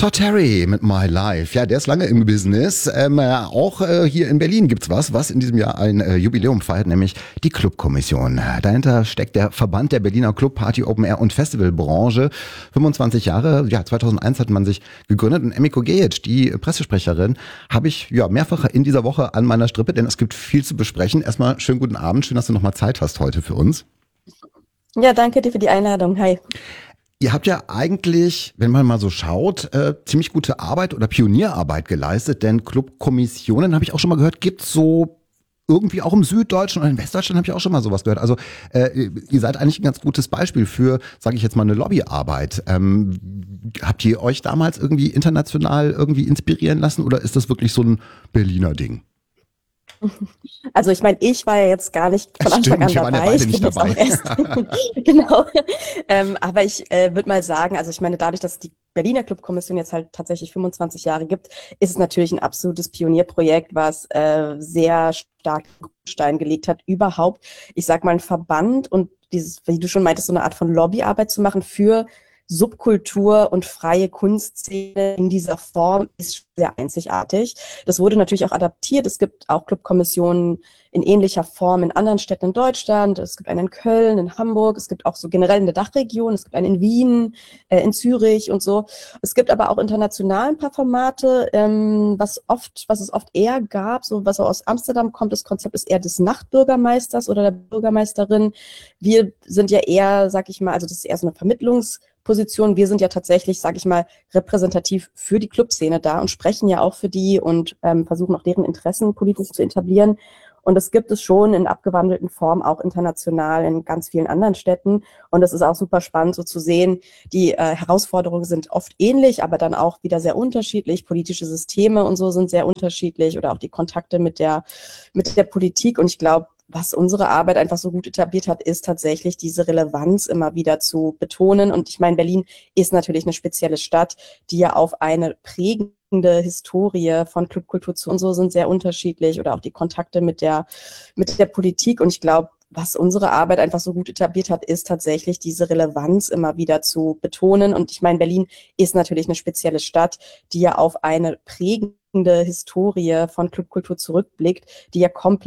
Todd Terry mit My Life. Ja, der ist lange im Business. Auch hier in Berlin gibt's was in diesem Jahr ein Jubiläum feiert, nämlich die Clubkommission. Dahinter steckt der Verband der Berliner Club, Party, Open Air und Festivalbranche. 25 Jahre, ja, 2001 hat man sich gegründet. Und Emiko Gejic, die Pressesprecherin, habe ich ja mehrfach in dieser Woche an meiner Strippe, denn es gibt viel zu besprechen. Erstmal schönen guten Abend, schön, dass du nochmal Zeit hast heute für uns. Ja, danke dir für die Einladung. Hi. Ihr habt ja eigentlich, wenn man mal so schaut, ziemlich gute Arbeit oder Pionierarbeit geleistet, denn Clubkommissionen, habe ich auch schon mal gehört, gibt's so irgendwie auch im Süddeutschen oder in Westdeutschland habe ich auch schon mal sowas gehört. Also ihr seid eigentlich ein ganz gutes Beispiel für, sage ich jetzt mal, eine Lobbyarbeit. Habt ihr euch damals irgendwie international irgendwie inspirieren lassen oder ist das wirklich so ein Berliner Ding? Also ich meine, ich war ja jetzt gar nicht von Anfang an Wir waren ja dabei. beide Ich bin nicht jetzt auch dabei. erst, genau. Aber ich würde mal sagen, also ich meine, dadurch, dass es die Berliner Clubkommission jetzt halt tatsächlich 25 Jahre gibt, ist es natürlich ein absolutes Pionierprojekt, was sehr stark Grundstein gelegt hat, überhaupt, ich sag mal, ein Verband und dieses, wie du schon meintest, so eine Art von Lobbyarbeit zu machen für Subkultur und freie Kunstszene in dieser Form ist sehr einzigartig. Das wurde natürlich auch adaptiert. Es gibt auch Clubkommissionen in ähnlicher Form in anderen Städten in Deutschland. Es gibt eine in Köln, in Hamburg. Es gibt auch so generell in der Dachregion. Es gibt eine in Wien, in Zürich und so. Es gibt aber auch international ein paar Formate, was es oft eher gab, so was auch aus Amsterdam kommt. Das Konzept ist eher des Nachtbürgermeisters oder der Bürgermeisterin. Wir sind ja eher, sag ich mal, also das ist eher so eine Vermittlungsposition. Wir sind ja tatsächlich, sage ich mal, repräsentativ für die Clubszene da und sprechen ja auch für die und versuchen auch deren Interessen politisch zu etablieren. Und das gibt es schon in abgewandelten Form auch international in ganz vielen anderen Städten. Und das ist auch super spannend, so zu sehen. Die Herausforderungen sind oft ähnlich, aber dann auch wieder sehr unterschiedlich. Politische Systeme und so sind sehr unterschiedlich oder auch die Kontakte mit der Politik. Und ich glaube, was unsere Arbeit einfach so gut etabliert hat, ist tatsächlich diese Relevanz immer wieder zu betonen. Und ich meine, Berlin ist natürlich eine spezielle Stadt, die ja auf eine prägende Historie von Clubkultur zu und so sind sehr unterschiedlich oder auch die Kontakte mit der Politik. Und ich glaube, was unsere Arbeit einfach so gut etabliert hat, ist tatsächlich diese Relevanz immer wieder zu betonen. Und ich meine, Berlin ist natürlich eine spezielle Stadt, die ja auf eine prägende Historie von Clubkultur zurückblickt, die ja komplett